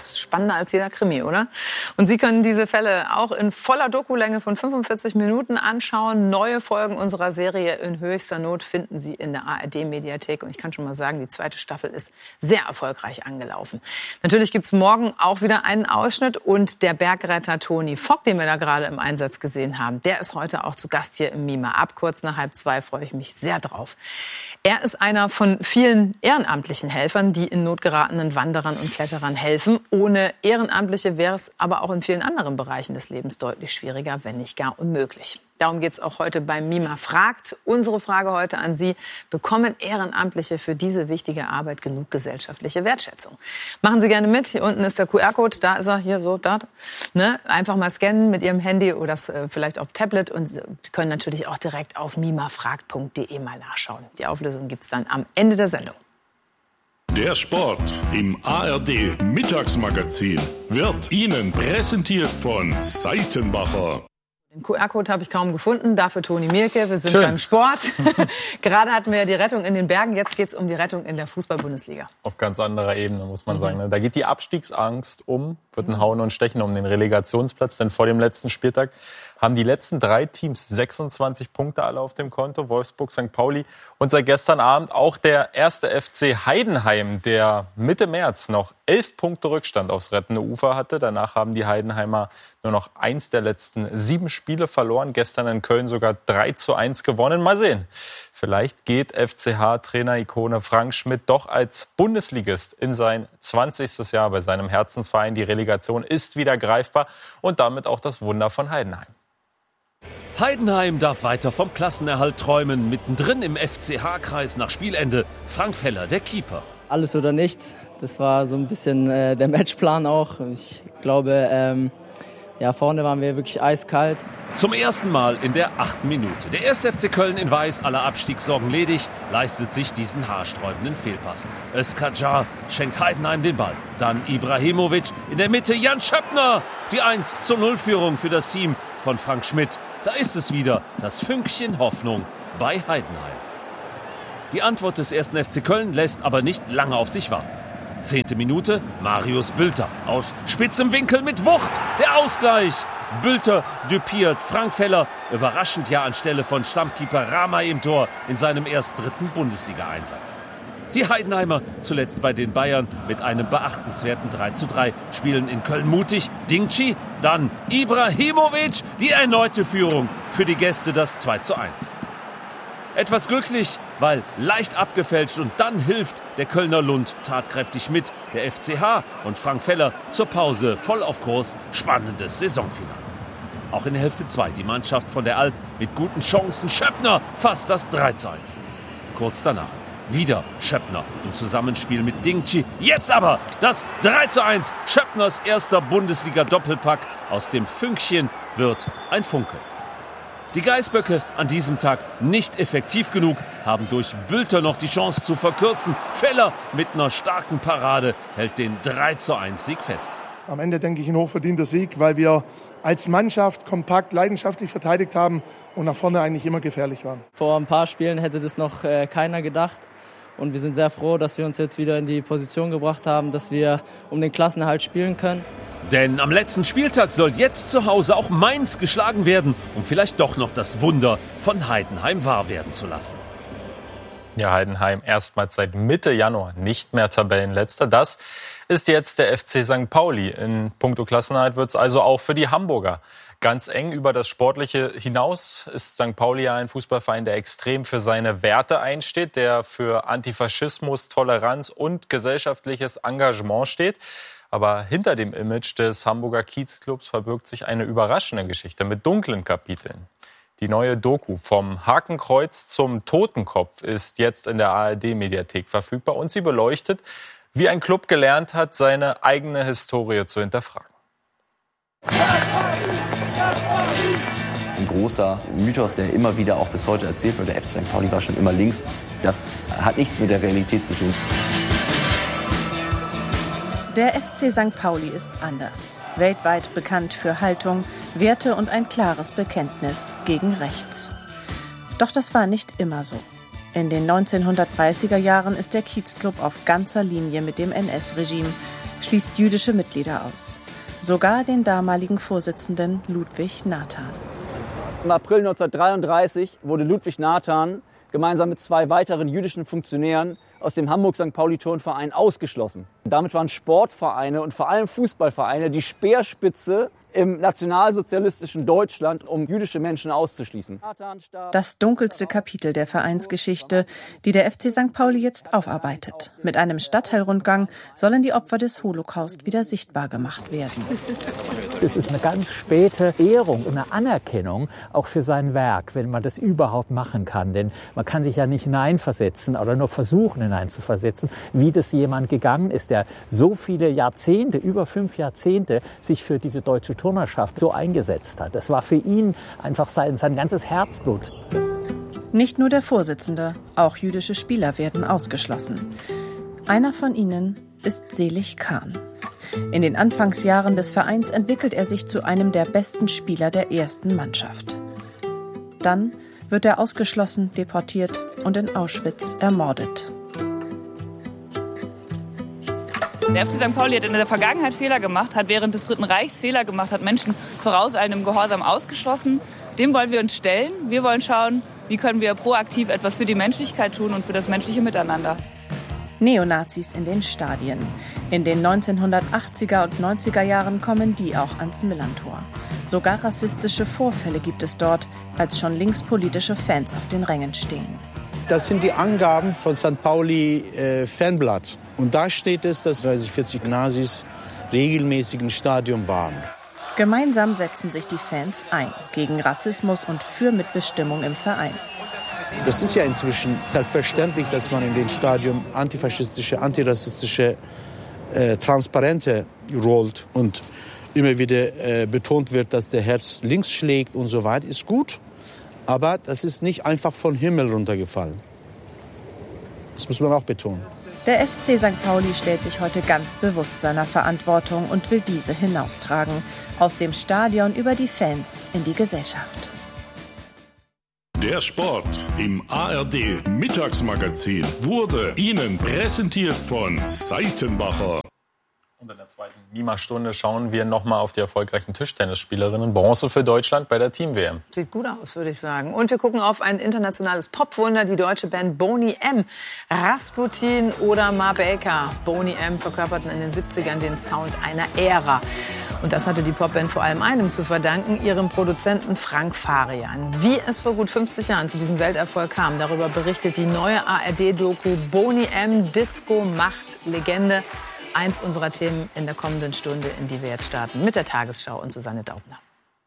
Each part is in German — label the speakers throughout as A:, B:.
A: ist spannender als jeder Krimi, oder? Und Sie können diese Fälle auch in voller Dokulänge von 45 Minuten anschauen. Neue Folgen unserer Serie In höchster Not finden Sie in der ARD-Mediathek. Und ich kann schon mal sagen, die zweite Staffel ist sehr erfolgreich angelaufen. Natürlich gibt's morgen auch wieder einen Ausschnitt. Und der Bergretter Toni Fock, den wir da gerade im Einsatz gesehen haben, der ist heute auch zu Gast hier im MIMA. Ab kurz nach 1:30 freue ich mich sehr drauf. Er ist einer von vielen ehrenamtlichen Helfern, die in Not geratenen Wanderern und Kletterern helfen. Ohne Ehrenamtliche wäre es aber auch in vielen anderen Bereichen des Lebens deutlich schwieriger, wenn nicht gar unmöglich. Darum geht es auch heute beim MIMA fragt. Unsere Frage heute an Sie: Bekommen Ehrenamtliche für diese wichtige Arbeit genug gesellschaftliche Wertschätzung? Machen Sie gerne mit. Hier unten ist der QR-Code. Da ist er, hier so, da. Ne? Einfach mal scannen mit Ihrem Handy oder vielleicht auch Tablet. Und Sie können natürlich auch direkt auf mimafragt.de mal nachschauen. Die Auflösung gibt es dann am Ende der Sendung.
B: Der Sport im ARD Mittagsmagazin wird Ihnen präsentiert von Seitenbacher.
A: Den QR-Code habe ich kaum gefunden, dafür Toni Mielke. Wir sind beim Sport. Gerade hatten wir ja die Rettung in den Bergen, jetzt geht es um die Rettung in der Fußball-Bundesliga.
C: Auf ganz anderer Ebene, muss man sagen. Da geht die Abstiegsangst wird ein Hauen und Stechen um den Relegationsplatz. Denn vor dem letzten Spieltag haben die letzten 3 Teams 26 Punkte alle auf dem Konto. Wolfsburg, St. Pauli und seit gestern Abend auch der erste FC Heidenheim, der Mitte März noch 11 Punkte Rückstand aufs rettende Ufer hatte. Danach haben die Heidenheimer nur noch 1 der letzten 7 Spiele verloren. Gestern in Köln sogar 3:1 gewonnen. Mal sehen. Vielleicht geht FCH-Trainer-Ikone Frank Schmidt doch als Bundesligist in sein 20. Jahr bei seinem Herzensverein. Die Relegation ist wieder greifbar und damit auch das Wunder von Heidenheim.
D: Heidenheim darf weiter vom Klassenerhalt träumen. Mittendrin im FCH-Kreis nach Spielende Frank Feller, der Keeper.
E: Alles oder nichts. Das war so ein bisschen der Matchplan auch. Ich glaube, vorne waren wir wirklich eiskalt.
D: Zum ersten Mal in der 8. Minute. Der 1. FC Köln in Weiß, aller Abstiegssorgen ledig, leistet sich diesen haarsträubenden Fehlpass. Özkan Car schenkt Heidenheim den Ball. Dann Ibrahimovic, in der Mitte Jan Schöppner. Die 1:0-Führung für das Team von Frank Schmidt. Da ist es wieder, das Fünkchen Hoffnung bei Heidenheim. Die Antwort des 1. FC Köln lässt aber nicht lange auf sich warten. 10. Minute, Marius Bülter aus spitzem Winkel mit Wucht, der Ausgleich. Bülter düpiert Frank Feller, überraschend ja anstelle von Stammkeeper Ramay im Tor in seinem erst 3. Bundesliga-Einsatz. Die Heidenheimer, zuletzt bei den Bayern, mit einem beachtenswerten 3:3, spielen in Köln mutig. Dingchi, dann Ibrahimovic, die erneute Führung, für die Gäste das 2:1. Etwas glücklich, weil leicht abgefälscht, und dann hilft der Kölner Lund tatkräftig mit. Der FCH und Frank Feller zur Pause voll auf Kurs. Spannendes Saisonfinale. Auch in der Hälfte 2 die Mannschaft von der Alp mit guten Chancen. Schöppner fasst das 3:1. Kurz danach wieder Schöppner im Zusammenspiel mit Dingchi. Jetzt aber das 3:1. Schöppners erster Bundesliga-Doppelpack. Aus dem Fünkchen wird ein Funke. Die Geißböcke an diesem Tag nicht effektiv genug, haben durch Bülter noch die Chance zu verkürzen. Feller mit einer starken Parade hält den 3:1-Sieg fest.
F: Am Ende denke ich ein hochverdienter Sieg, weil wir als Mannschaft kompakt, leidenschaftlich verteidigt haben und nach vorne eigentlich immer gefährlich waren.
E: Vor ein paar Spielen hätte das noch keiner gedacht. Und wir sind sehr froh, dass wir uns jetzt wieder in die Position gebracht haben, dass wir um den Klassenerhalt spielen können.
D: Denn am letzten Spieltag soll jetzt zu Hause auch Mainz geschlagen werden, um vielleicht doch noch das Wunder von Heidenheim wahr werden zu lassen.
C: Ja, Heidenheim erstmals seit Mitte Januar nicht mehr Tabellenletzter. Das ist jetzt der FC St. Pauli. In puncto Klassenerhalt wird es also auch für die Hamburger ganz eng. Über das Sportliche hinaus ist St. Pauli ja ein Fußballverein, der extrem für seine Werte einsteht, der für Antifaschismus, Toleranz und gesellschaftliches Engagement steht. Aber hinter dem Image des Hamburger Kiezclubs verbirgt sich eine überraschende Geschichte mit dunklen Kapiteln. Die neue Doku vom Hakenkreuz zum Totenkopf ist jetzt in der ARD-Mediathek verfügbar und sie beleuchtet, wie ein Club gelernt hat, seine eigene Historie zu hinterfragen.
G: Ein großer Mythos, der immer wieder auch bis heute erzählt wird, der FC St. Pauli war schon immer links. Das hat nichts mit der Realität zu tun.
H: Der FC St. Pauli ist anders. Weltweit bekannt für Haltung, Werte und ein klares Bekenntnis gegen rechts. Doch das war nicht immer so. In den 1930er Jahren ist der Kiezclub auf ganzer Linie mit dem NS-Regime, schließt jüdische Mitglieder aus. Sogar den damaligen Vorsitzenden Ludwig Nathan.
I: Im April 1933 wurde Ludwig Nathan gemeinsam mit 2 weiteren jüdischen Funktionären aus dem Hamburg-St. Pauli-Turnverein ausgeschlossen. Damit waren Sportvereine und vor allem Fußballvereine die Speerspitze im nationalsozialistischen Deutschland, um jüdische Menschen auszuschließen.
H: Das dunkelste Kapitel der Vereinsgeschichte, die der FC St. Pauli jetzt aufarbeitet. Mit einem Stadtteilrundgang sollen die Opfer des Holocaust wieder sichtbar gemacht werden.
J: Es ist eine ganz späte Ehrung und eine Anerkennung auch für sein Werk, wenn man das überhaupt machen kann. Denn man kann sich ja nicht hineinversetzen oder nur versuchen hineinzuversetzen, wie das jemand gegangen ist, der so viele Jahrzehnte, über 5 Jahrzehnte, sich für diese deutsche Turnerschaft so eingesetzt hat. Das war für ihn einfach sein ganzes Herzblut.
H: Nicht nur der Vorsitzende, auch jüdische Spieler werden ausgeschlossen. Einer von ihnen ist Selig Kahn. In den Anfangsjahren des Vereins entwickelt er sich zu einem der besten Spieler der ersten Mannschaft. Dann wird er ausgeschlossen, deportiert und in Auschwitz ermordet.
K: Der FC St. Pauli hat in der Vergangenheit Fehler gemacht, hat während des Dritten Reichs Fehler gemacht, hat Menschen voraus einem Gehorsam ausgeschlossen. Dem wollen wir uns stellen. Wir wollen schauen, wie können wir proaktiv etwas für die Menschlichkeit tun und für das menschliche Miteinander.
H: Neonazis in den Stadien. In den 1980er und 90er Jahren kommen die auch ans Millerntor. Sogar rassistische Vorfälle gibt es dort, als schon linkspolitische Fans auf den Rängen stehen.
L: Das sind die Angaben von St. Pauli Fanblatt. Und da steht es, dass 30, 40 Nazis regelmäßig im Stadion waren.
H: Gemeinsam setzen sich die Fans ein gegen Rassismus und für Mitbestimmung im Verein.
L: Das ist ja inzwischen selbstverständlich, dass man in den Stadion antifaschistische, antirassistische Transparente rollt und immer wieder betont wird, dass der Herz links schlägt und so weiter, ist gut. Aber das ist nicht einfach vom Himmel runtergefallen. Das muss man auch betonen.
H: Der FC St. Pauli stellt sich heute ganz bewusst seiner Verantwortung und will diese hinaustragen. Aus dem Stadion über die Fans in die Gesellschaft.
B: Der Sport im ARD Mittagsmagazin wurde Ihnen präsentiert von Seitenbacher.
C: Und in der zweiten Mima-Stunde schauen wir nochmal auf die erfolgreichen Tischtennisspielerinnen. Bronze für Deutschland bei der Team-WM.
A: Sieht gut aus, würde ich sagen. Und wir gucken auf ein internationales Popwunder, die deutsche Band Boney M. Rasputin oder Ma Baker. Boney M. verkörperten in den 70ern den Sound einer Ära. Und das hatte die Popband vor allem einem zu verdanken, ihrem Produzenten Frank Farian. Wie es vor gut 50 Jahren zu diesem Welterfolg kam, darüber berichtet die neue ARD-Doku Boney M. Disco Macht Legende. Eins unserer Themen in der kommenden Stunde, in die wir jetzt starten, mit der Tagesschau und Susanne Daubner.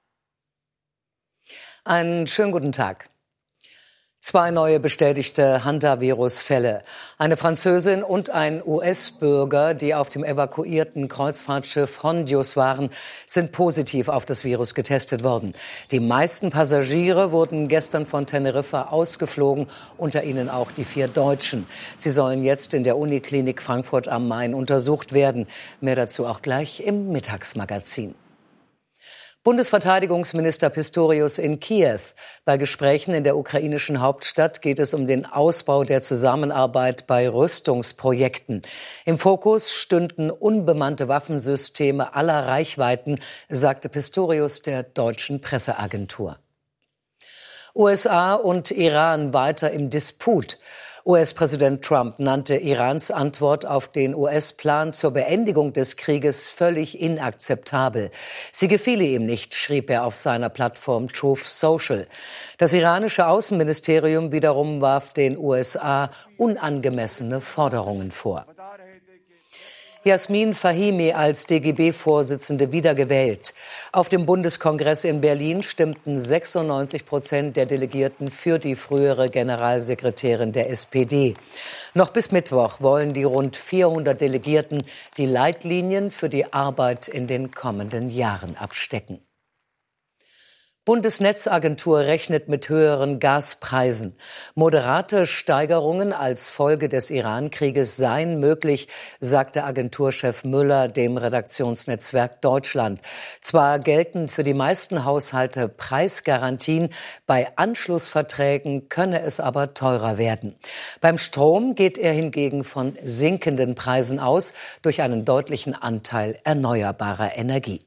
M: Einen schönen guten Tag. 2 neue bestätigte Hantavirus-Fälle. Eine Französin und ein US-Bürger, die auf dem evakuierten Kreuzfahrtschiff Hondius waren, sind positiv auf das Virus getestet worden. Die meisten Passagiere wurden gestern von Teneriffa ausgeflogen, unter ihnen auch die 4 Deutschen. Sie sollen jetzt in der Uniklinik Frankfurt am Main untersucht werden. Mehr dazu auch gleich im Mittagsmagazin. Bundesverteidigungsminister Pistorius in Kiew. Bei Gesprächen in der ukrainischen Hauptstadt geht es um den Ausbau der Zusammenarbeit bei Rüstungsprojekten. Im Fokus stünden unbemannte Waffensysteme aller Reichweiten, sagte Pistorius der deutschen Presseagentur. USA und Iran weiter im Disput. US-Präsident Trump nannte Irans Antwort auf den US-Plan zur Beendigung des Krieges völlig inakzeptabel. Sie gefiele ihm nicht, schrieb er auf seiner Plattform Truth Social. Das iranische Außenministerium wiederum warf den USA unangemessene Forderungen vor. Jasmin Fahimi als DGB-Vorsitzende wiedergewählt. Auf dem Bundeskongress in Berlin stimmten 96% der Delegierten für die frühere Generalsekretärin der SPD. Noch bis Mittwoch wollen die rund 400 Delegierten die Leitlinien für die Arbeit in den kommenden Jahren abstecken. Bundesnetzagentur rechnet mit höheren Gaspreisen. Moderate Steigerungen als Folge des Iran-Krieges seien möglich, sagte Agenturchef Müller dem Redaktionsnetzwerk Deutschland. Zwar gelten für die meisten Haushalte Preisgarantien, bei Anschlussverträgen könne es aber teurer werden. Beim Strom geht er hingegen von sinkenden Preisen aus, durch einen deutlichen Anteil erneuerbarer Energie.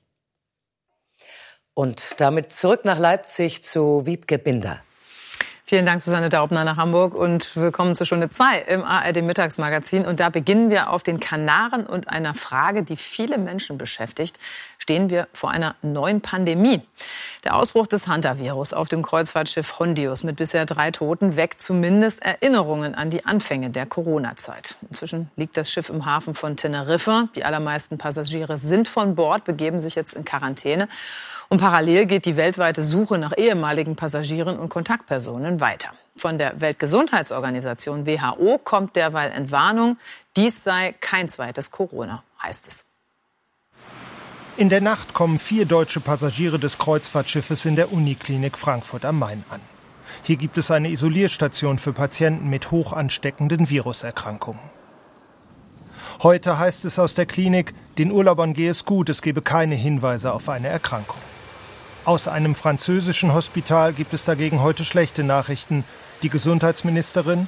M: Und damit zurück nach Leipzig zu Wiebke Binder.
A: Vielen Dank, Susanne Daubner nach Hamburg und willkommen zur Stunde 2 im ARD-Mittagsmagazin. Und da beginnen wir auf den Kanaren und einer Frage, die viele Menschen beschäftigt. Stehen wir vor einer neuen Pandemie? Der Ausbruch des Hantavirus auf dem Kreuzfahrtschiff Hondius mit bisher 3 Toten weckt zumindest Erinnerungen an die Anfänge der Corona-Zeit. Inzwischen liegt das Schiff im Hafen von Teneriffa. Die allermeisten Passagiere sind von Bord, begeben sich jetzt in Quarantäne. Und parallel geht die weltweite Suche nach ehemaligen Passagieren und Kontaktpersonen weiter. Von der Weltgesundheitsorganisation WHO kommt derweil Entwarnung. Dies sei kein zweites Corona, heißt es.
N: In der Nacht kommen 4 deutsche Passagiere des Kreuzfahrtschiffes in der Uniklinik Frankfurt am Main an. Hier gibt es eine Isolierstation für Patienten mit hoch ansteckenden Viruserkrankungen. Heute heißt es aus der Klinik, den Urlaubern gehe es gut, es gebe keine Hinweise auf eine Erkrankung. Aus einem französischen Hospital gibt es dagegen heute schlechte Nachrichten. Die Gesundheitsministerin: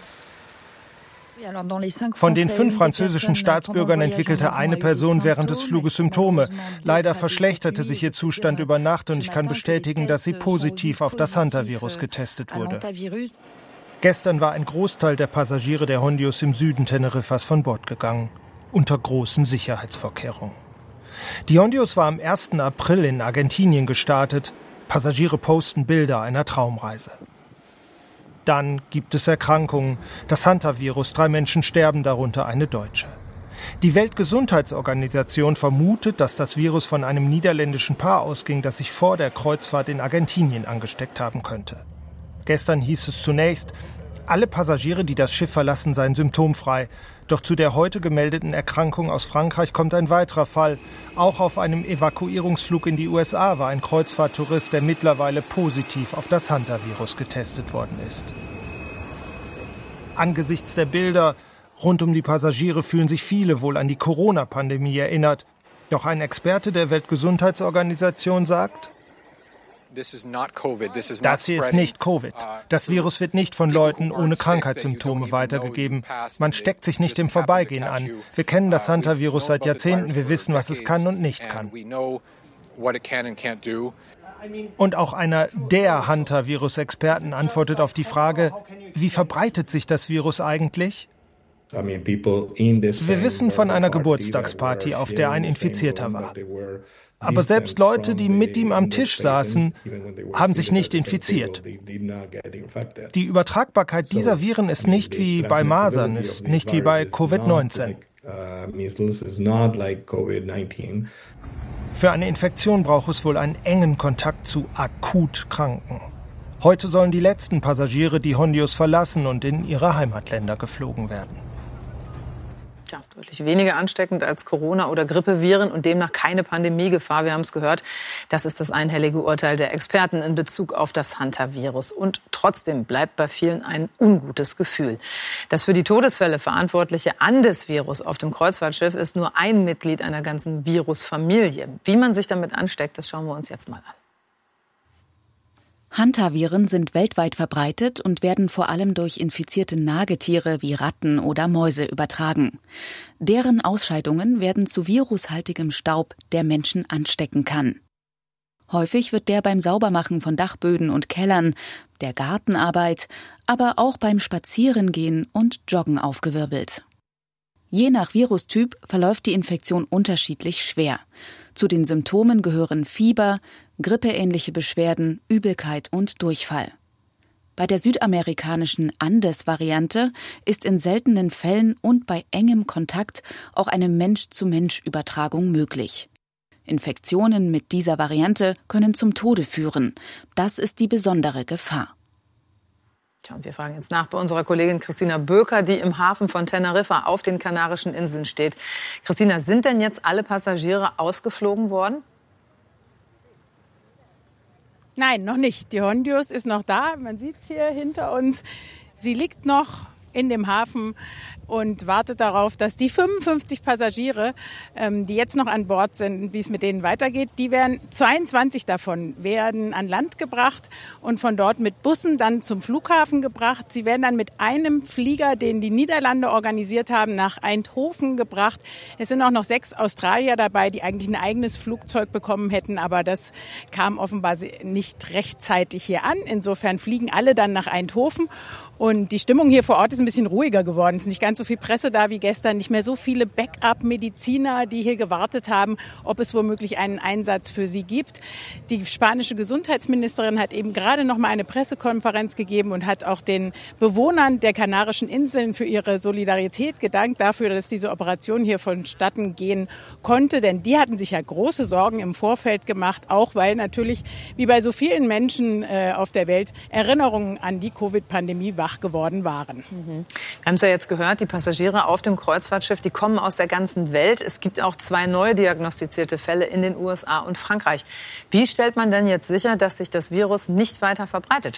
N: Von den 5 französischen Staatsbürgern entwickelte eine Person während des Fluges Symptome. Leider verschlechterte sich ihr Zustand über Nacht und ich kann bestätigen, dass sie positiv auf das Hantavirus getestet wurde. Gestern war ein Großteil der Passagiere der Hondius im Süden Teneriffas von Bord gegangen, unter großen Sicherheitsvorkehrungen. Die Hondius war am 1. April in Argentinien gestartet. Passagiere posten Bilder einer Traumreise. Dann gibt es Erkrankungen. Das Hantavirus, 3 Menschen sterben, darunter eine Deutsche. Die Weltgesundheitsorganisation vermutet, dass das Virus von einem niederländischen Paar ausging, das sich vor der Kreuzfahrt in Argentinien angesteckt haben könnte. Gestern hieß es zunächst, alle Passagiere, die das Schiff verlassen, seien symptomfrei. Doch zu der heute gemeldeten Erkrankung aus Frankreich kommt ein weiterer Fall. Auch auf einem Evakuierungsflug in die USA war ein Kreuzfahrttourist, der mittlerweile positiv auf das Hantavirus getestet worden ist. Angesichts der Bilder rund um die Passagiere fühlen sich viele wohl an die Corona-Pandemie erinnert. Doch ein Experte der Weltgesundheitsorganisation sagt: Das hier ist nicht Covid. Das Virus wird nicht von Leuten ohne Krankheitssymptome weitergegeben. Man steckt sich nicht im Vorbeigehen an. Wir kennen das Hantavirus seit Jahrzehnten. Wir wissen, was es kann und nicht kann. Und auch einer der Hantavirus-Experten antwortet auf die Frage, wie verbreitet sich das Virus eigentlich? Wir wissen von einer Geburtstagsparty, auf der ein Infizierter war. Aber selbst Leute, die mit ihm am Tisch saßen, haben sich nicht infiziert. Die Übertragbarkeit dieser Viren ist nicht wie bei Masern, ist nicht wie bei Covid-19. Für eine Infektion braucht es wohl einen engen Kontakt zu akut Kranken. Heute sollen die letzten Passagiere die Hondius verlassen und in ihre Heimatländer geflogen werden.
A: Ja, deutlich weniger ansteckend als Corona- oder Grippeviren und demnach keine Pandemiegefahr. Wir haben es gehört, das ist das einhellige Urteil der Experten in Bezug auf das Hantavirus. Und trotzdem bleibt bei vielen ein ungutes Gefühl. Das für die Todesfälle verantwortliche Andes-Virus auf dem Kreuzfahrtschiff ist nur ein Mitglied einer ganzen Virusfamilie. Wie man sich damit ansteckt, das schauen wir uns jetzt mal an.
O: Hantaviren sind weltweit verbreitet und werden vor allem durch infizierte Nagetiere wie Ratten oder Mäuse übertragen. Deren Ausscheidungen werden zu virushaltigem Staub, der Menschen anstecken kann. Häufig wird der beim Saubermachen von Dachböden und Kellern, der Gartenarbeit, aber auch beim Spazierengehen und Joggen aufgewirbelt. Je nach Virustyp verläuft die Infektion unterschiedlich schwer. Zu den Symptomen gehören Fieber, grippeähnliche Beschwerden, Übelkeit und Durchfall. Bei der südamerikanischen Andes-Variante ist in seltenen Fällen und bei engem Kontakt auch eine Mensch-zu-Mensch-Übertragung möglich. Infektionen mit dieser Variante können zum Tode führen. Das ist die besondere Gefahr.
A: Tja, und wir fragen jetzt nach bei unserer Kollegin Christina Böker, die im Hafen von Teneriffa auf den Kanarischen Inseln steht. Christina, sind denn jetzt alle Passagiere ausgeflogen worden?
P: Nein, noch nicht. Die Hondius ist noch da. Man sieht es hier hinter uns. Sie liegt noch in dem Hafen und wartet darauf, dass die 55 Passagiere, die jetzt noch an Bord sind, wie es mit denen weitergeht, 22 davon werden an Land gebracht und von dort mit Bussen dann zum Flughafen gebracht. Sie werden dann mit einem Flieger, den die Niederlande organisiert haben, nach Eindhoven gebracht. Es sind auch noch 6 Australier dabei, die eigentlich ein eigenes Flugzeug bekommen hätten, aber das kam offenbar nicht rechtzeitig hier an. Insofern fliegen alle dann nach Eindhoven. Und die Stimmung hier vor Ort ist ein bisschen ruhiger geworden. Es ist nicht ganz so viel Presse da wie gestern, nicht mehr so viele Backup-Mediziner, die hier gewartet haben, ob es womöglich einen Einsatz für sie gibt. Die spanische Gesundheitsministerin hat eben gerade noch mal eine Pressekonferenz gegeben und hat auch den Bewohnern der Kanarischen Inseln für ihre Solidarität gedankt, dafür, dass diese Operation hier vonstatten gehen konnte. Denn die hatten sich ja große Sorgen im Vorfeld gemacht, auch weil natürlich, wie bei so vielen Menschen auf der Welt, Erinnerungen an die Covid-Pandemie wach geworden waren.
A: Wir haben es ja jetzt gehört, die Passagiere auf dem Kreuzfahrtschiff, die kommen aus der ganzen Welt. Es gibt auch 2 neu diagnostizierte Fälle in den USA und Frankreich. Wie stellt man denn jetzt sicher, dass sich das Virus nicht weiter verbreitet?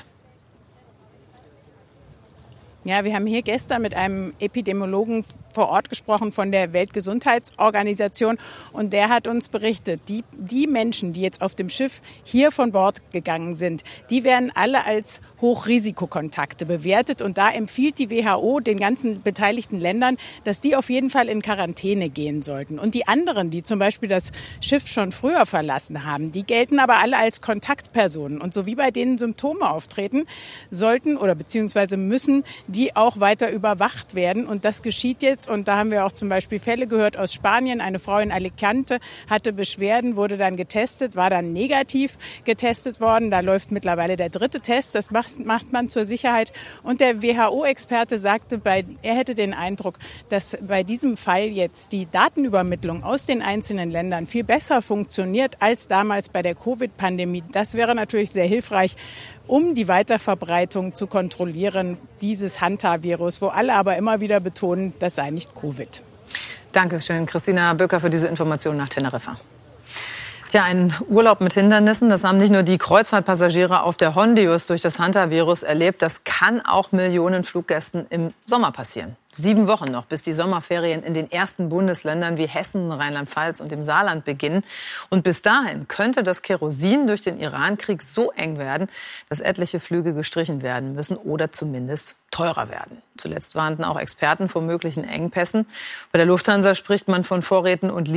P: Ja, wir haben hier gestern mit einem Epidemiologen vor Ort gesprochen von der Weltgesundheitsorganisation und der hat uns berichtet, die Menschen, die jetzt auf dem Schiff hier von Bord gegangen sind, die werden alle als Hochrisikokontakte bewertet und da empfiehlt die WHO den ganzen beteiligten Ländern, dass die auf jeden Fall in Quarantäne gehen sollten. Und die anderen, die zum Beispiel das Schiff schon früher verlassen haben, die gelten aber alle als Kontaktpersonen und so wie bei denen Symptome auftreten, sollten oder beziehungsweise müssen die auch weiter überwacht werden. Und das geschieht jetzt. Und da haben wir auch zum Beispiel Fälle gehört aus Spanien. Eine Frau in Alicante hatte Beschwerden, wurde dann getestet, war dann negativ getestet worden. Da läuft mittlerweile der 3. Test. Das macht man zur Sicherheit. Und der WHO-Experte sagte, er hätte den Eindruck, dass bei diesem Fall jetzt die Datenübermittlung aus den einzelnen Ländern viel besser funktioniert als damals bei der Covid-Pandemie. Das wäre natürlich sehr hilfreich, um die Weiterverbreitung zu kontrollieren, dieses Hantavirus, wo alle aber immer wieder betonen, das sei nicht Covid.
A: Dankeschön, Christina Böcker, für diese Information nach Teneriffa. Tja, ein Urlaub mit Hindernissen, das haben nicht nur die Kreuzfahrtpassagiere auf der Hondius durch das Hantavirus erlebt, das kann auch Millionen Fluggästen im Sommer passieren. 7 Wochen noch, bis die Sommerferien in den ersten Bundesländern wie Hessen, Rheinland-Pfalz und dem Saarland beginnen. Und bis dahin könnte das Kerosin durch den Irankrieg so eng werden, dass etliche Flüge gestrichen werden müssen oder zumindest teurer werden. Zuletzt warnten auch Experten vor möglichen Engpässen. Bei der Lufthansa spricht man von Vorräten und